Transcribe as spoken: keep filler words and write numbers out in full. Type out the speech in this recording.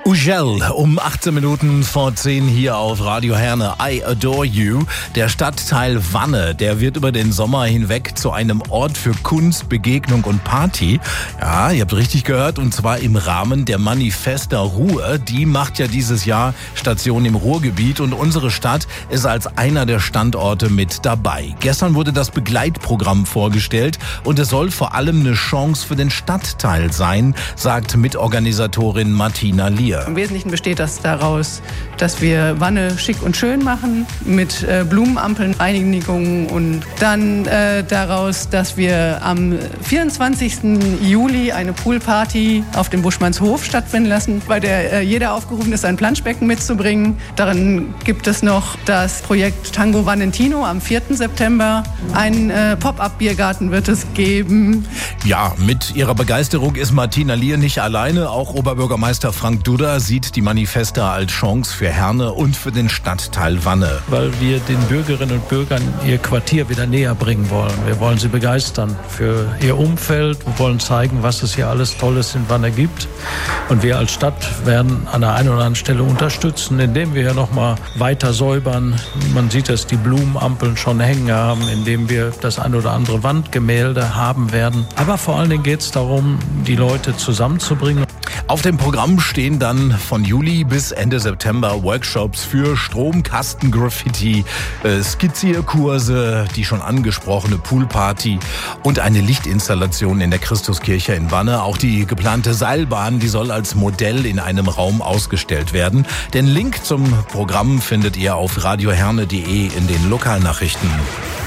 Ugel um achtzehn Minuten vor zehn hier auf Radio Herne. I Adore You. Der Stadtteil Wanne, der wird über den Sommer hinweg zu einem Ort für Kunst, Begegnung und Party. Ja, ihr habt richtig gehört, und zwar im Rahmen der Manifesta Ruhr. Die macht ja dieses Jahr Station im Ruhrgebiet und unsere Stadt ist als einer der Standorte mit dabei. Gestern wurde das Begleitprogramm vorgestellt und es soll vor allem eine Chance für den Stadtteil sein, sagt Mitorganisatorin Martina Lier. Im Wesentlichen besteht das daraus, dass wir Wanne schick und schön machen mit äh, Blumenampeln, Reinigungen und dann äh, daraus, dass wir am vierundzwanzigsten Juli eine Poolparty auf dem Buschmannshof stattfinden lassen, bei der äh, jeder aufgerufen ist, ein Planschbecken mitzubringen. Darin gibt es noch das Projekt Tango Valentino am vierten September. Ein äh, Pop-up-Biergarten wird es geben. Ja, mit ihrer Begeisterung ist Martina Lier nicht alleine. Auch Oberbürgermeister Frank Duda sieht die Manifesta als Chance für Herne und für den Stadtteil Wanne. Weil wir den Bürgerinnen und Bürgern ihr Quartier wieder näher bringen wollen. Wir wollen sie begeistern für ihr Umfeld. Wir wollen zeigen, was es hier alles Tolles in Wanne gibt. Und wir als Stadt werden an der einen oder anderen Stelle unterstützen, indem wir hier nochmal weiter säubern. Man sieht, dass die Blumenampeln schon hängen haben, indem wir das ein oder andere Wandgemälde haben werden. Aber vor allen Dingen geht es darum, die Leute zusammenzubringen. Auf dem Programm stehen dann von Juli bis Ende September Workshops für Stromkasten-Graffiti, äh, Skizzierkurse, die schon angesprochene Poolparty und eine Lichtinstallation in der Christuskirche in Wanne. Auch die geplante Seilbahn, die soll als Modell in einem Raum ausgestellt werden. Den Link zum Programm findet ihr auf radioherne punkt de in den Lokalnachrichten.